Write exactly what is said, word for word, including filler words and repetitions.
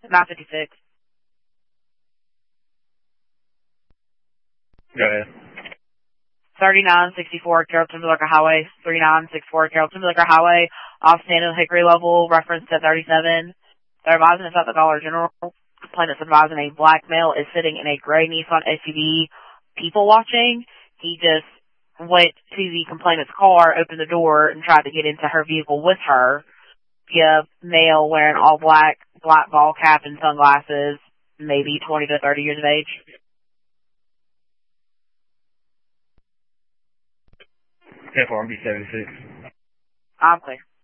nine fifty-six. Go ahead. thirty-nine sixty-four Carrollton Liquor Highway. thirty-nine sixty-four Carrollton Liquor Highway. Off Stanton Hickory level, reference to thirty-seven. They're advising us at the Dollar General. Complainant's advising a black male is sitting in a gray Nissan S U V, people watching. He just went to the complainant's car, opened the door, and tried to get into her vehicle with her. Yeah, male wearing all black, black ball cap and sunglasses, maybe twenty to thirty years of age. ten four, I'm B seventy-six. I'm clear.